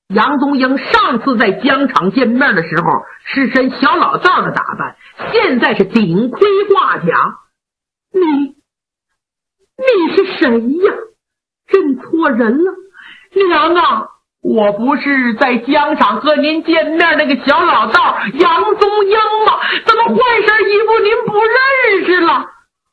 杨宗英上次在疆场见面的时候是身小老道的打扮，现在是顶盔挂甲。你是谁呀？认错人了。娘啊，我不是在疆场和您见面那个小老道杨宗英吗？怎么换身衣服您不认识了？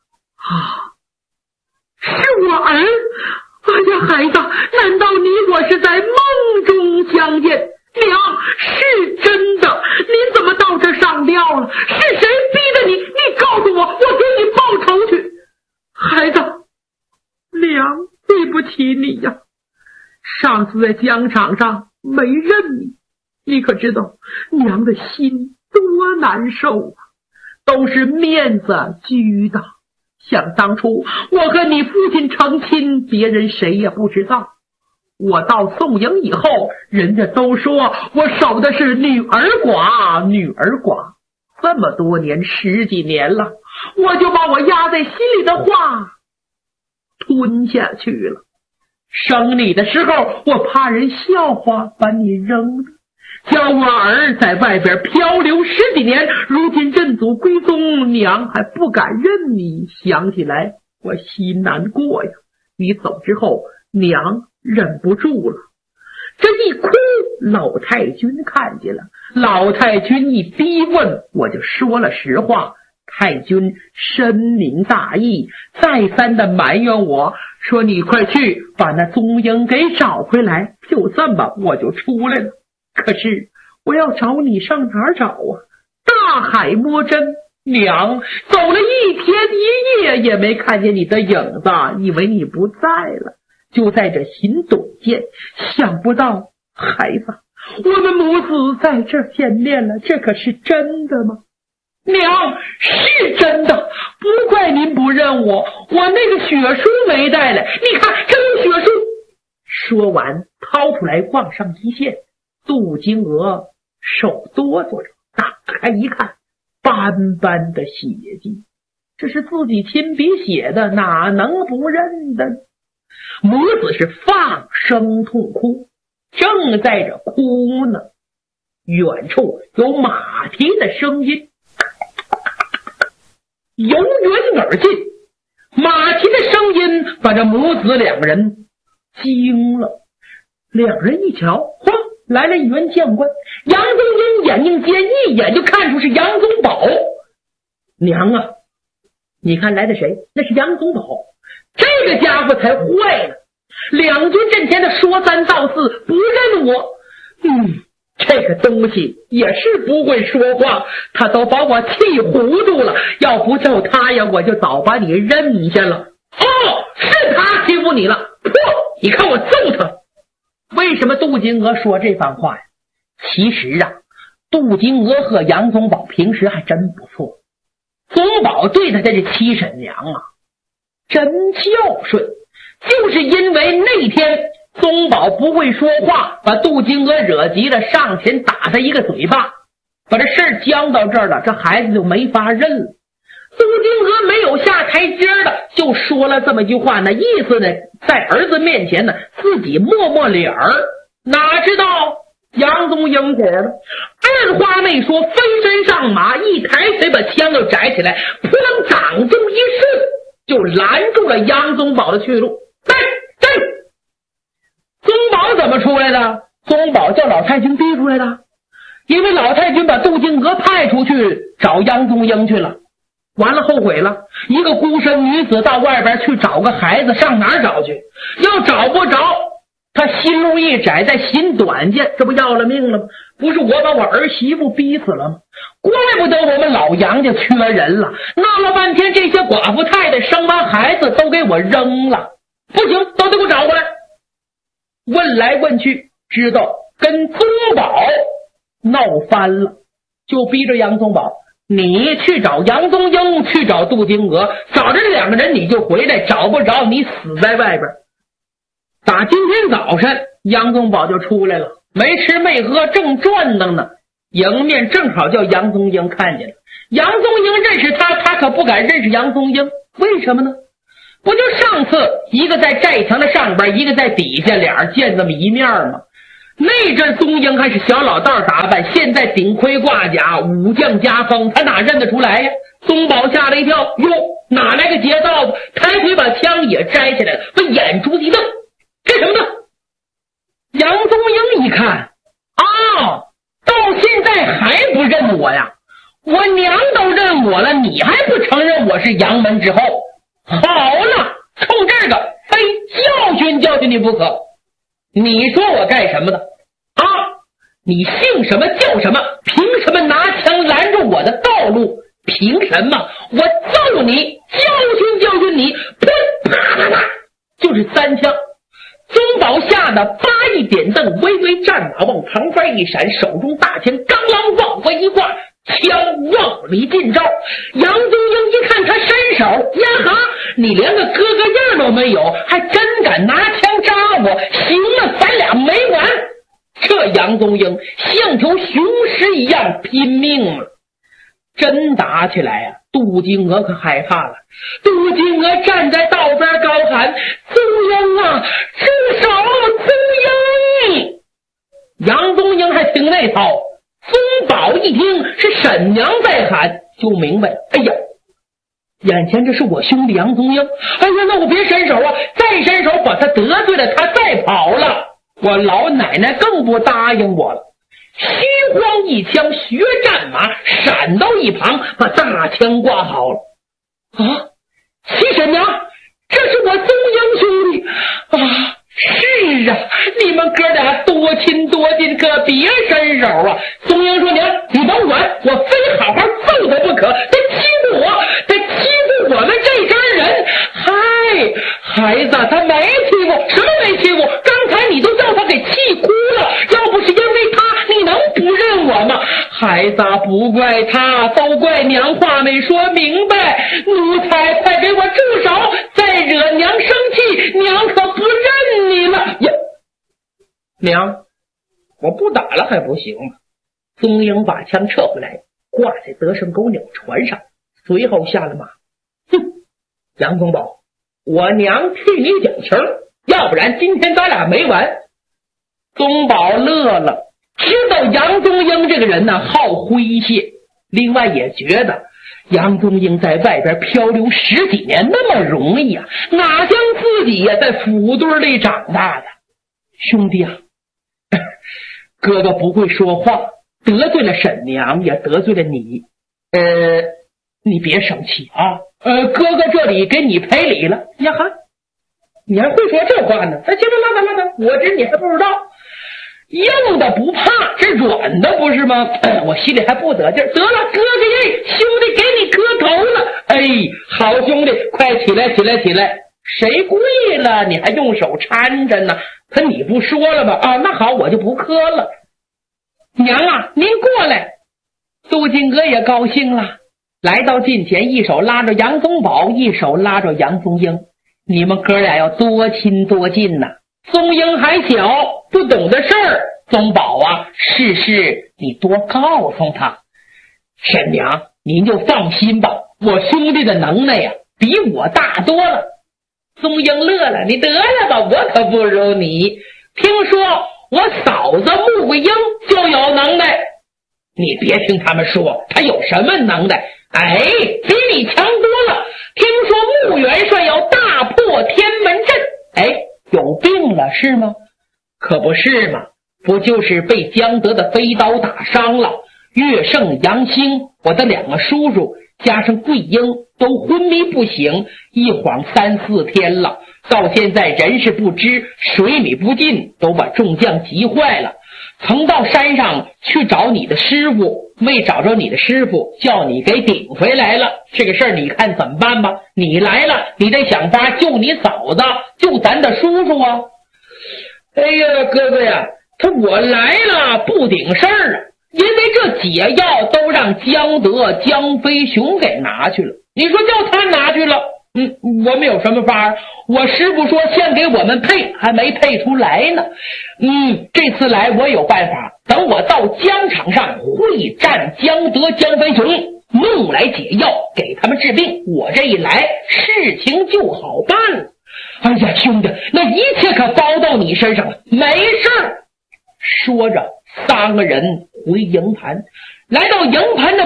是我儿。哎呀，孩子，难道你我是在梦中相见？娘，是真的。您怎么到这上吊了？是谁逼的你？你告诉我，我给你报仇去。孩子，娘，对不起你呀。上次在疆场上没认你，你可知道娘的心多难受啊，都是面子拘的。想当初我和你父亲成亲，别人谁也不知道。我到宋营以后，人家都说我守的是女儿寡。这么多年，10几年了，我就把我压在心里的话吞下去了。生你的时候，我怕人笑话，把你扔了。叫我儿在外边漂流10几年，如今认祖归宗，娘还不敢认你。想起来我心难过呀。你走之后，娘忍不住了，这一哭，老太君看见了。老太君一逼问，我就说了实话。太君深明大义，再三的埋怨我，说你快去把那宗英给找回来。就这么我就出来了。可是我要找你上哪儿找啊？大海摸针，娘，走了1天1夜也没看见你的影子，以为你不在了，就在这寻短见。想不到孩子，我们母子在这儿见面了，这可是真的吗？娘，是真的，不怪您不认我，我那个血书没带来，你看这有血书。说完掏出来往上一献，杜金娥手哆嗦着，打开一看，斑斑的血迹，这是自己亲笔写的，哪能不认的？母子是放声痛哭，正在这哭呢，远处有马蹄的声音由远而近，马蹄的声音把这母子2人惊了。2人一瞧，哗，来了一员将官。杨宗英眼睛尖，一眼就看出是杨宗保。娘啊，你看来的谁？那是杨宗保。这个家伙才坏了，两军阵前的说三道四，不认我。这个东西也是不会说话，他都把我气糊涂了。要不就他呀，我就早把你认下了。是他欺负你了，你看我揍他。为什么杜金娥说这番话呀？其实啊，杜金娥和杨宗保平时还真不错。宗保对他这妻婶娘啊，真孝顺。就是因为那天宗保不会说话，把杜金娥惹急了，上前打他一个嘴巴，把这事儿僵到这儿了，这孩子就没法认了。杜金娥没有下台阶的，就说了这么一句话，那意思呢，在儿子面前呢，自己抹抹脸儿。哪知道杨宗英果了，二话没说，飞身上马，一抬腿把枪就摘起来，扑棱掌中一顺，就拦住了杨宗保的去路。站！宗保怎么出来的？宗保叫老太君逼出来的，因为老太君把杜金娥派出去找杨宗英去了，完了后悔了，一个孤身女子到外边去找个孩子，上哪儿找去？要找不着，他心路一窄，在心短见，这不要了命了吗？不是我把我儿媳妇逼死了吗？怪不得我们老杨家缺人了，闹了半天这些寡妇太太生完孩子都给我扔了，不行，都得给我找回来。问来问去，知道跟宗保闹翻了，就逼着杨宗保，你去找杨宗英，去找杜金娥，找着这2个人你就回来，找不着你死在外边。打今天早晨杨宗保就出来了，没吃没喝，正转腾呢，迎面正好叫杨宗英看见了。杨宗英认识他，他可不敢认识杨宗英，为什么呢？不就上次一个在寨墙的上边，一个在底下，俩人见这么一面吗？ 那阵宗英还是小老道打扮，现在顶盔挂甲，武将家风，他哪认得出来呀？宗保吓了一跳，哟，哪来个劫道子？抬腿把枪也摘起来了，把眼珠子一瞪，干什么呢？杨宗英一看，到现在还不认我呀？我娘都认我了，你还不承认我是杨门之后？好了，冲这个非教训教训你不可。你说我干什么的？你姓什么叫什么？凭什么拿枪拦住我的道路？凭什么？我揍你，教训教训你！砰！啪啪啪，就是3枪。宗保吓得八一点蹬，微微战马往旁边一闪，手中大枪刚啷往回一挂，枪往里进招。杨宗英一看他伸手，呀哈，你连个哥哥样都没有，还真敢拿枪扎我！行了，咱俩没完！这杨宗英像条雄狮一样拼命了。真打起来呀，杜金娥可害怕了。杜金娥站在道边高喊：宗英啊，住手！宗英！杨宗英还听那套，宗保一听是沈娘在喊，就明白，哎呀，眼前这是我兄弟杨宗英，哎呀，那我别伸手啊，再伸手把他得罪了，他再跑了，我老奶奶更不答应我了。虚晃一枪，学战马闪到一旁，把大枪挂好了。七婶娘，这是我宗英兄弟啊！是啊，你们哥俩多亲多近，可别伸手啊！宗英说：娘，你甭管，我非好好揍他不可，他欺负我，他欺负我们这家人。嗨，孩子，他没欺负，什么没欺负？刚才你都叫他给气哭了，要不是因为他，你能不认我吗？孩子，不怪他，都怪娘话没说明白。奴才，快给我住手！再惹娘生气，娘可不认你了呀！娘，我不打了还不行吗？宗英把枪撤回来，挂在德胜狗鸟船上，随后下了马。杨宗保，我娘替你讲情，要不然今天咱俩没完。宗保乐了，知道杨宗英这个人呢好诙谐，另外也觉得杨宗英在外边漂流10几年那么容易啊，哪像自己呀在府堆里长大的。兄弟啊，哥哥不会说话，得罪了沈娘，也得罪了你。你别生气啊。哥哥这里给你赔礼了。呀哈，你还会说这话呢？行了，拉倒，我知你还不知道。硬的不怕，这软的不是吗？我心里还不得劲儿。得了，哥哥耶，兄弟给你磕头了。哎，好兄弟，快起来！谁跪了你还用手搀着呢？可你不说了吧？那好，我就不磕了。娘啊，您过来。杜金娥也高兴了，来到近前，一手拉着杨宗保，一手拉着杨宗英。你们哥俩要多亲多近呐。宗英还小，不懂的事儿，宗保啊，事你多告诉他。沈娘，您就放心吧，我兄弟的能耐呀，比我大多了。宗英乐了，你得了吧，我可不如你。听说我嫂子穆桂英就有能耐，你别听他们说他有什么能耐，比你强多了。听说穆元帅要大破天门阵，有病了是吗？可不是嘛，不就是被江德的飞刀打伤了？岳胜、杨兴，我的2个叔叔加上桂英都昏迷不醒，一晃3、4天了，到现在人事不知，水米不进，都把众将急坏了。曾到山上去找你的师傅，没找着你的师傅，叫你给顶回来了。这个事儿你看怎么办吧？你来了，你得想法救你嫂子，救咱的叔叔啊！哎呀，哥哥呀，我来了不顶事儿啊，因为这解药都让江德、江飞雄给拿去了。你说叫他拿去了，我们有什么法？我师傅说先给我们配，还没配出来呢。这次来我有办法，等我到疆场上会战江德、江飞雄，弄来解药给他们治病，我这一来事情就好办了。哎呀，兄弟，那一切可包到你身上了，没事儿。 说着，三个人回营盘，来到营盘的